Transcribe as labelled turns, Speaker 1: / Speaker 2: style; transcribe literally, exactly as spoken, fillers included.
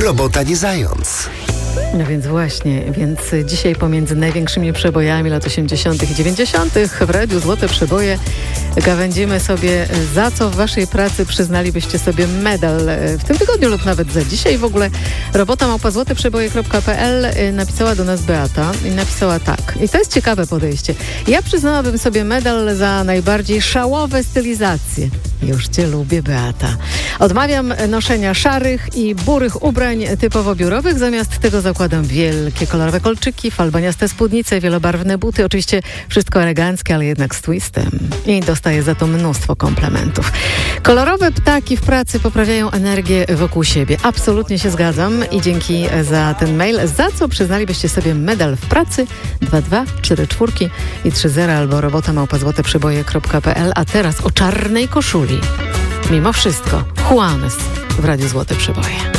Speaker 1: Robota nie zając.
Speaker 2: No więc właśnie, więc dzisiaj pomiędzy największymi przebojami lat osiemdziesiątych i dziewięćdziesiątych w Radiu Złote Przeboje gawędzimy sobie, za co w waszej pracy przyznalibyście sobie medal w tym tygodniu lub nawet za dzisiaj. W ogóle robota małpa złote przeboje kropka pe el napisała do nas Beata i napisała tak. I to jest ciekawe podejście. Ja przyznałabym sobie medal za najbardziej szałowe stylizacje. Już cię lubię, Beata. Odmawiam noszenia szarych i burych ubrań typowo biurowych. Zamiast tego zakładam wielkie kolorowe kolczyki, falbaniaste spódnice, wielobarwne buty. Oczywiście wszystko eleganckie, ale jednak z twistem. I dostaję za to mnóstwo komplementów. Kolorowe ptaki w pracy poprawiają energię wokół siebie. Absolutnie się zgadzam i dzięki za ten mail, za co przyznalibyście sobie medal w pracy dwa dwa cztery cztery i trzy zero albo robota małpa złote przeboje kropka pe el. A teraz o czarnej koszuli. Mimo wszystko, Juanes w Radiu Złote Przeboje.